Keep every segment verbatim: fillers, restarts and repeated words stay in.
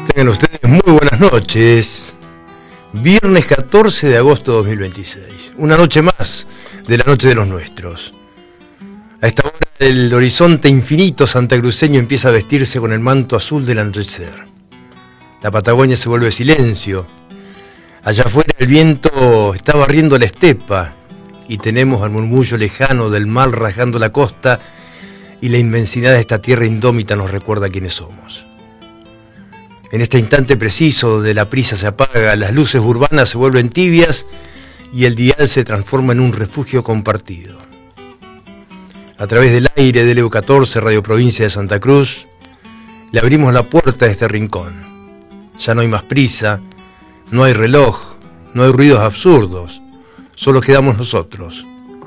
Tengan ustedes muy buenas noches. Viernes catorce de agosto de dos mil veintiséis. Una noche más de la noche de los nuestros. A esta hora el horizonte infinito santacruceño empieza a vestirse con el manto azul del anochecer. La Patagonia se vuelve silencio. Allá afuera el viento está barriendo la estepa y tenemos al murmullo lejano del mar rasgando la costa, y la inmensidad de esta tierra indómita nos recuerda quiénes somos. En este instante preciso donde la prisa se apaga, las luces urbanas se vuelven tibias y el dial se transforma en un refugio compartido. A través del aire del E U catorce, Radio Provincia de Santa Cruz, le abrimos la puerta de este rincón. Ya no hay más prisa, no hay reloj, no hay ruidos absurdos, solo quedamos nosotros.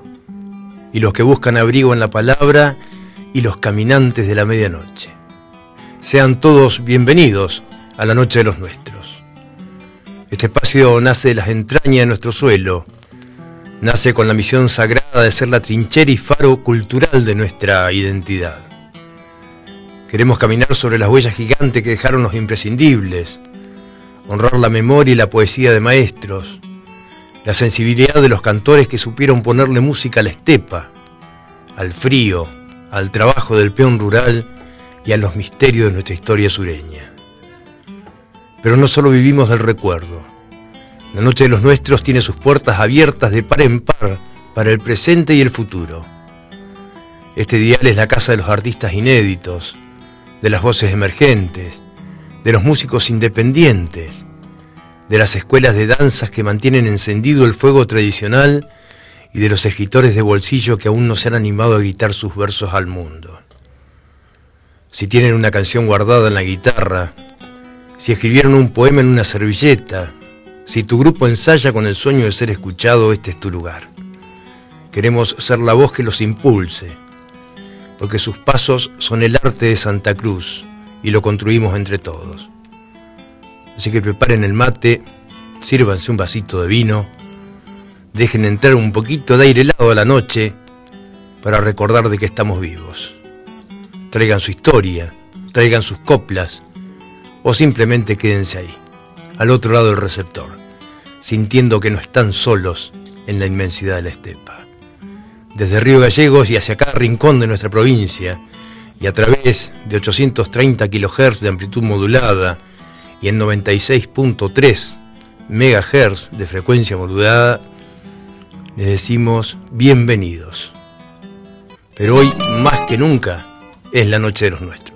Y los que buscan abrigo en la palabra y los caminantes de la medianoche. Sean todos bienvenidos a la noche de los nuestros. Este espacio nace de las entrañas de nuestro suelo, nace con la misión sagrada de ser la trinchera y faro cultural de nuestra identidad. Queremos caminar sobre las huellas gigantes que dejaron los imprescindibles, honrar la memoria y la poesía de maestros, la sensibilidad de los cantores que supieron ponerle música a la estepa, al frío, al trabajo del peón rural y a los misterios de nuestra historia sureña. Pero no solo vivimos del recuerdo. La noche de los nuestros tiene sus puertas abiertas de par en par para el presente y el futuro. Este dial es la casa de los artistas inéditos, de las voces emergentes, de los músicos independientes, de las escuelas de danzas que mantienen encendido el fuego tradicional y de los escritores de bolsillo que aún no se han animado a gritar sus versos al mundo. Si tienen una canción guardada en la guitarra, si escribieron un poema en una servilleta, si tu grupo ensaya con el sueño de ser escuchado, este es tu lugar. Queremos ser la voz que los impulse, porque sus pasos son el arte de Santa Cruz y lo construimos entre todos. Así que preparen el mate, sírvanse un vasito de vino, dejen entrar un poquito de aire helado a la noche para recordar de que estamos vivos. Traigan su historia, traigan sus coplas, o simplemente quédense ahí, al otro lado del receptor, sintiendo que no están solos en la inmensidad de la estepa. Desde Río Gallegos y hacia cada rincón de nuestra provincia, y a través de ochocientos treinta kilohertz de amplitud modulada y en noventa y seis punto tres megahertz de frecuencia modulada, les decimos bienvenidos. Pero hoy, más que nunca, es la noche de los nuestros.